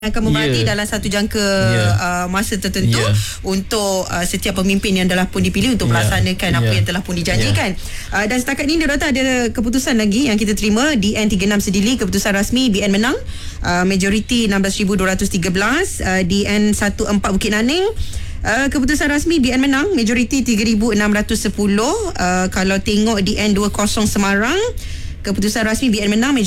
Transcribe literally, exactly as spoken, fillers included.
akan membagi yeah. dalam satu jangka yeah. uh, masa tertentu yeah. untuk uh, setiap pemimpin yang telah pun dipilih untuk yeah. melaksanakan apa yeah. yang telah pun dijanjikan. Yeah. Uh, dan setakat ini Doktor ada keputusan lagi yang kita terima, D N tiga puluh enam Sedili, keputusan rasmi B N menang, uh, majoriti enam belas ribu dua ratus tiga belas, uh, D N empat belas Bukit Naning. Uh, keputusan rasmi B N menang, majoriti tiga ribu enam ratus sepuluh. Uh, kalau tengok D N dua puluh Semarang, keputusan rasmi B N menang,